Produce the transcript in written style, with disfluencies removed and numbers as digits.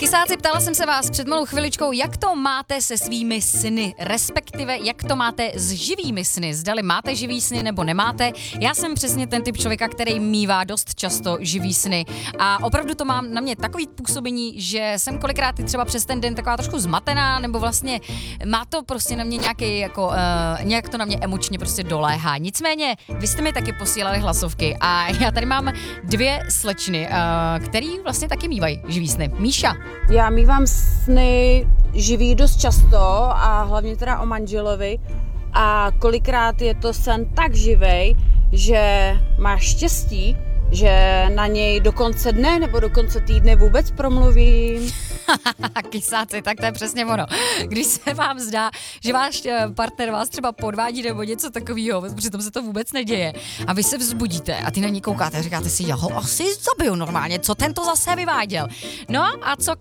Kysáci, ptala jsem se vás před malou chviličkou, jak to máte se svými sny, respektive jak to máte s živými sny. Zdali máte živý sny nebo nemáte. Já jsem přesně ten typ člověka, který mívá dost často živý sny a opravdu to mám na mě takový působení, že jsem kolikrát i třeba přes ten den taková trošku zmatená, nebo vlastně má to prostě na mě nějaký jako, nějak to na mě emočně prostě doléhá. Nicméně, vy jste mi taky posílali hlasovky a já tady mám dvě slečny, který vlastně taky mívají živý sny. Míša. Já mívám sny živý dost často a hlavně teda o manželovi a kolikrát je to sen tak živej, že máš štěstí, že na něj do konce dne nebo do konce týdne vůbec promluvím. Kysáci, tak to je přesně ono. Když se vám zdá, že váš partner vás třeba podvádí nebo něco takového, přitom se to vůbec neděje a vy se vzbudíte a ty na ní koukáte a říkáte si, já ho asi zabiju normálně, co tento zase vyváděl. No a co